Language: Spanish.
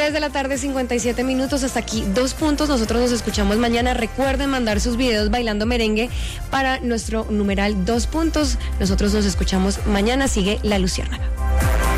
3 de la tarde, 57 minutos. Hasta aquí 2 puntos. Nosotros nos escuchamos mañana. Recuerden mandar sus videos bailando merengue para nuestro numeral 2 puntos. Nosotros nos escuchamos mañana. Sigue La Luciérnaga.